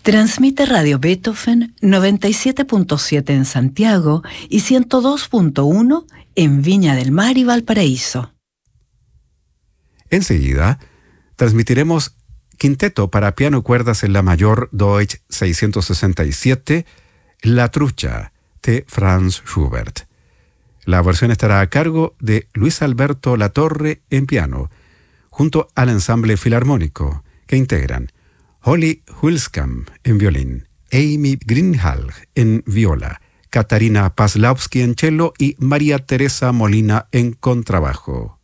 Transmite Radio Beethoven 97.7 en Santiago y 102.1 en Viña del Mar y Valparaíso. Enseguida, transmitiremos Quinteto para piano y cuerdas en la mayor Deutsch 667, La Trucha, de Franz Schubert. La versión estará a cargo de Luis Alberto Latorre en piano, junto al ensamble filarmónico, que integran Holly Hulskam en violín, Amy Greenhalgh en viola, Katarina Paslawski en cello y María Teresa Molina en contrabajo.